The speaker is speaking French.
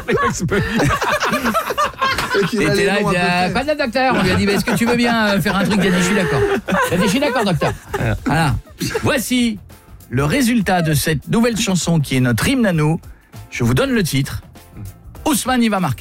T'étais là, il dit quoi de la docteur? On lui a dit est-ce que tu veux bien faire un truc? Il a dit je suis d'accord. Il a dit je suis d'accord docteur. Voilà. Voici le résultat de cette nouvelle chanson qui est notre hymne à nous. Je vous donne le titre. Ousmane, il va marquer.